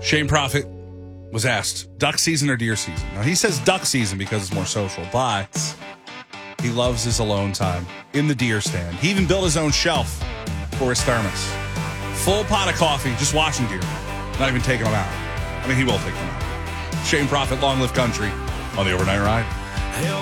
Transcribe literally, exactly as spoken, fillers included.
Shane Prophet was asked, duck season or deer season? Now, he says duck season because it's more social, but he loves his alone time in the deer stand. He even built his own shelf for his thermos. Full pot of coffee, just watching deer. Not even taking them out. I mean, he will take them out. Shane Prophet, Long Live Country on the Overnight Ride.